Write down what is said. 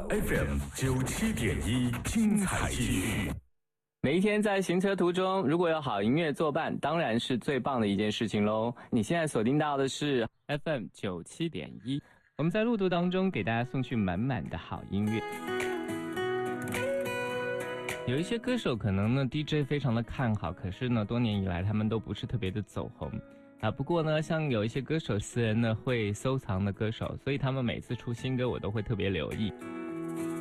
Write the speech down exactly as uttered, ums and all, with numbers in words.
F M 九七点一，精彩继续。 每一天在行车途中，如果有好音乐作伴，当然是最棒的一件事情咯。你现在锁定到的是 F M 九七点一，我们在路途当中给大家送去满满的好音乐。有一些歌手可能呢 D J 非常的看好，可是呢多年以来他们都不是特别的走红啊。不过呢像有一些歌手私人呢会收藏的歌手，所以他们每次出新歌我都会特别留意。